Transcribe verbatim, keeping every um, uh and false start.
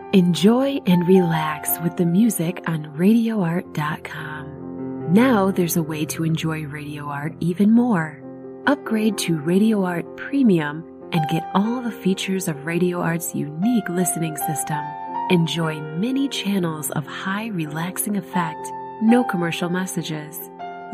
Enjoy and relax with the music on radio art dot com. Now there's a way to enjoy Radio Art even more. Upgrade to Radio Art Premium and get all the features of Radio Art's unique listening system. Enjoy many channels of high relaxing effect, no commercial messages.